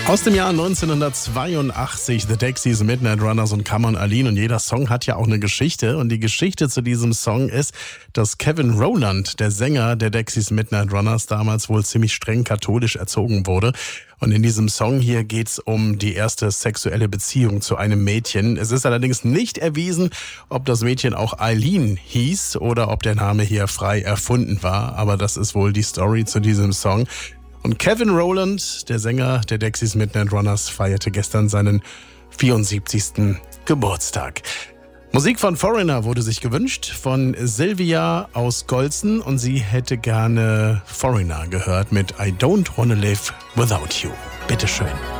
Aus dem Jahr 1982, The Dexys, Midnight Runners und Come on Aline. Und jeder Song hat ja auch eine Geschichte. Und die Geschichte zu diesem Song ist, dass Kevin Rowland, der Sänger der Dexys Midnight Runners, damals wohl ziemlich streng katholisch erzogen wurde. Und in diesem Song hier geht's um die erste sexuelle Beziehung zu einem Mädchen. Es ist allerdings nicht erwiesen, ob das Mädchen auch Eileen hieß oder ob der Name hier frei erfunden war. Aber das ist wohl die Story zu diesem Song. Und Kevin Rowland, der Sänger der Dexys Midnight Runners, feierte gestern seinen 74. Geburtstag. Musik von Foreigner wurde sich gewünscht von Silvia aus Golzen und sie hätte gerne Foreigner gehört mit I Don't Wanna Live Without You. Bitteschön.